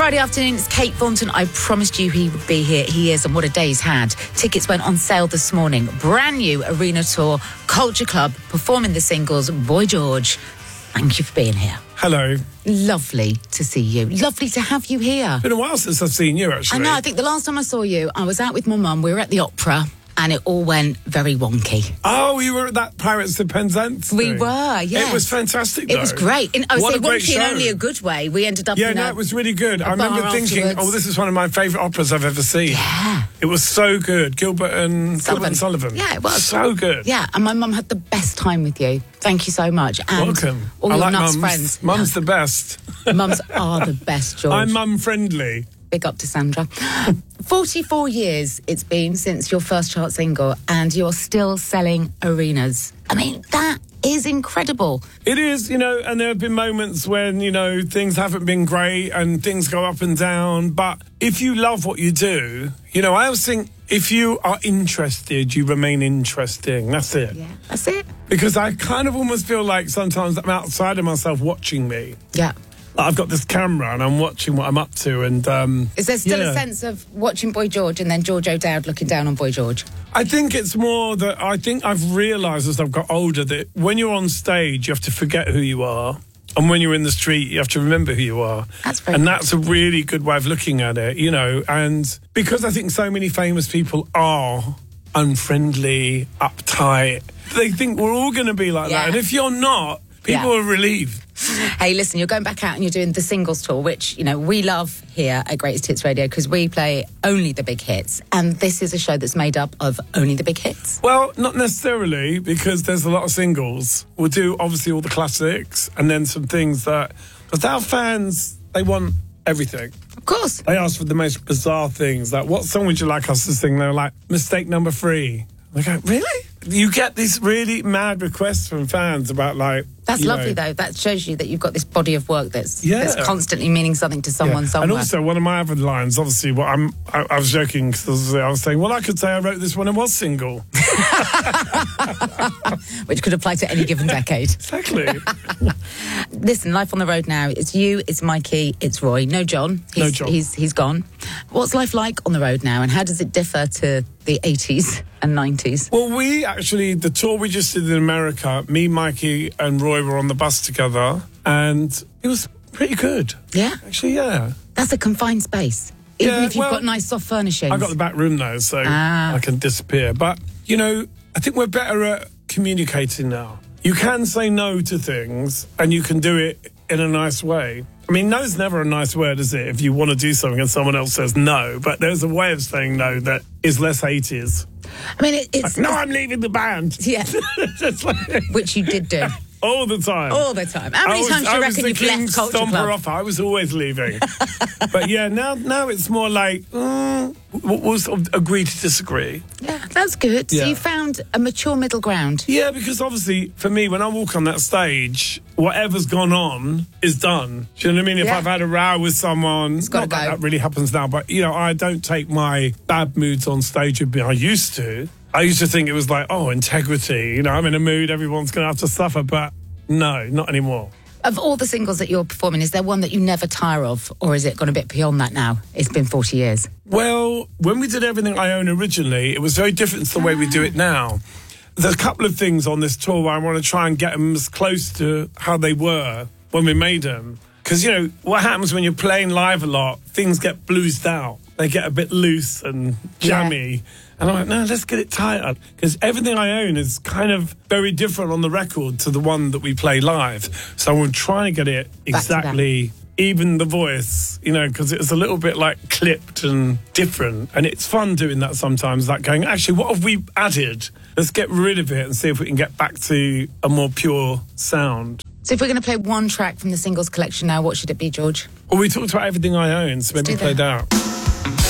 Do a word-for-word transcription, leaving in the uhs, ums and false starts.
Friday afternoon, it's Kate Thornton. I promised you he would be here. He is, and what a day he's had. Tickets went on sale this morning. Brand new arena tour, Culture Club, performing the singles, Boy George. Thank you for being here. Hello. Lovely to see you. Lovely to have you here. Been a while since I've seen you, actually. I know. I think the last time I saw you, I was out with my mum. We were at the opera, and it all went very wonky. Oh, you were at that Pirates of Penzance We thing. were, yes. It was fantastic, though. It was great. In, I would What say a great wonky in show. only a good way. We ended up Yeah, in no, a, it was really good. a I remember bar thinking, afterwards. oh, this is one of my favourite operas I've ever seen. Yeah. It was so good. Gilbert and Sullivan. Gilbert and Sullivan. Yeah, it was. So good. Yeah, and my mum had the best time with you. Thank you so much. And Welcome. all I your like nuts mums. friends. Mum's the best. Mums are the best, George. I'm mum-friendly. Big up to Sandra. forty-four years it's been since your first chart single, and you're still selling arenas. I mean, that is incredible. It is, you know, and there have been moments when, you know, things haven't been great and things go up and down. But if you love what you do, you know, I always think if you are interested, you remain interesting. That's it. Yeah, that's it. Because I kind of almost feel like sometimes I'm outside of myself watching me. Yeah. I've got this camera and I'm watching what I'm up to. And um, Is there still yeah. a sense of watching Boy George and then George O'Dowd looking down on Boy George? I think it's more that I think I've realised as I've got older that when you're on stage, you have to forget who you are. And when you're in the street, you have to remember who you are. That's very And good. that's a really good way of looking at it, you know. And because I think so many famous people are unfriendly, uptight, they think we're all going to be like Yeah. that. And if you're not, people Yeah. are relieved. Hey, listen, you're going back out and you're doing the singles tour, which, you know, we love here at Greatest Hits Radio because we play only the big hits. And this is a show that's made up of only the big hits. Well, not necessarily, because there's a lot of singles. We'll do, obviously, all the classics and then some things that... Because our fans, they want everything. Of course. They ask for the most bizarre things. Like, what song would you like us to sing? They're like, Mistake Number Three. We go, really? You get these really mad requests from fans about, like... That's you lovely, know, though. That shows you that you've got this body of work that's, Yeah. that's constantly meaning something to someone yeah. somewhere. And also, one of my other lines, obviously, what I'm, I, I was joking, because I was saying, well, I could say I wrote this when I was single. Which could apply to any given decade. Exactly. Listen, life on the road now. It's you, it's Mikey, it's Roy. No John. He's, No John. He's, he's gone. What's life like on the road now, and how does it differ to the eighties and nineties? Well, we actually, the tour we just did in America, me, Mikey and Roy were on the bus together, and it was pretty good. Yeah? Actually, yeah. That's a confined space. Even Yeah, if you've well, got nice soft furnishings. I got the back room though, so Ah. I can disappear. But, you know, I think we're better at communicating now. You can say no to things, and you can do it in a nice way. I mean, no's never a nice word, is it, if you want to do something and someone else says no? But there's a way of saying no that is less eighties. I mean, it, it's... No, I'm leaving the band. Yeah. It's like- Which you did do. all the time. All the time. How I many was- times do I you was reckon the you've king left Culture stomper Club? off. I was always leaving. But yeah, now now it's more like, mm, we'll, we'll sort of agree to disagree. Yeah, that's good. So Yeah. you found a mature middle ground. Yeah, because obviously, for me, when I walk on that stage, whatever's gone on is done. Do you know what I mean? If Yeah. I've had a row with someone, gotta not that go. that really happens now, but, you know, I don't take my bad moods on stage with me. I used to. I used to think it was like, oh, integrity. You know, I'm in a mood, everyone's going to have to suffer, but no, not anymore. Of all the singles that you're performing, is there one that you never tire of? Or is it gone a bit beyond that now? It's been forty years. Well, when we did Everything I Own originally, it was very different to the way we do it now. There's a couple of things on this tour where I want to try and get them as close to how they were when we made them. Because, you know, what happens when you're playing live a lot, things get bluesed out. They get a bit loose and jammy. Yeah. And I'm like, no, let's get it tighter. Because Everything I Own is kind of very different on the record to the one that we play live. So we're trying to get it exactly... even the voice, you know, because it's a little bit like clipped and different. And it's fun doing that sometimes, like going, actually, what have we added? Let's get rid of it and see if we can get back to a more pure sound. So if we're going to play one track from the singles collection now, what should it be, George? Well, we talked about Everything I Own, so maybe do play that. that.